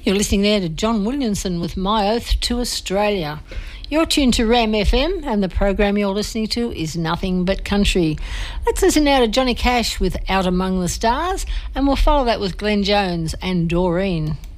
You're listening there to John Williamson with My Oath to Australia. You're tuned to Ram FM and the program you're listening to is Nothing But Country. Let's listen now to Johnny Cash with Out Among the Stars, and we'll follow that with Glenn Jones and Doreen.